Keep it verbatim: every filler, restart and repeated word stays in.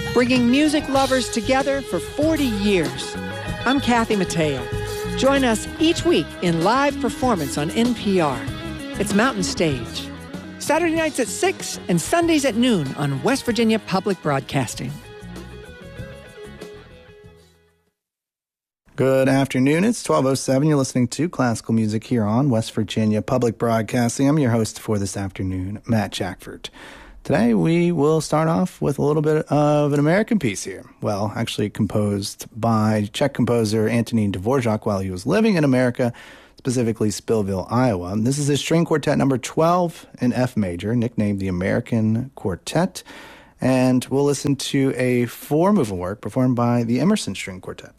bringing music lovers together for forty years. I'm Kathy Mattea. Join us each week in live performance on N P R. It's Mountain Stage. Saturday nights at six and Sundays at noon on West Virginia Public Broadcasting. Good afternoon. It's twelve oh seven. You're listening to classical music here on West Virginia Public Broadcasting. I'm your host for this afternoon, Matt Jackford. Today we will start off with a little bit of an American piece here. Well, actually composed by Czech composer Antonín Dvořák while he was living in America, specifically Spillville, Iowa. This is his string quartet number twelve in F major, nicknamed the American Quartet. And we'll listen to a four-movement work performed by the Emerson String Quartet.